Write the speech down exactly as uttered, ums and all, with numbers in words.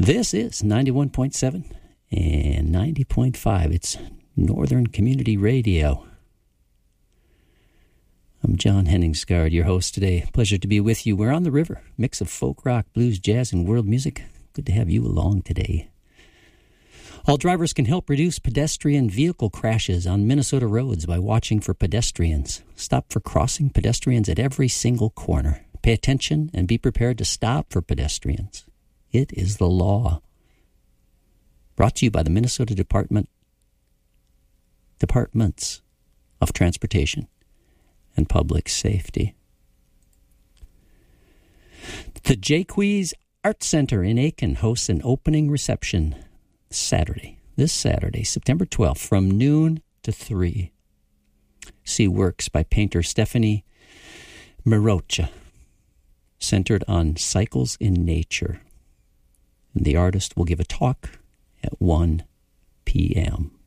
This is ninety-one point seven and ninety point five. It's Northern Community Radio. I'm John Henningsgaard, your host today. Pleasure to be with you. We're on the river. Mix of folk rock, blues, jazz, and world music. Good to have you along today. All drivers can help reduce pedestrian vehicle crashes on Minnesota roads by watching for pedestrians. Stop for crossing pedestrians at every single corner. Pay attention and be prepared to stop for pedestrians. It is the law. Brought to you by the Minnesota Department Departments of Transportation and Public Safety. The Jaques Art Center in Aiken hosts an opening reception Saturday, this Saturday, September twelfth, from noon to three. See works by painter Stephanie Mirocha, centered on cycles in nature. And the artist will give a talk at one p.m.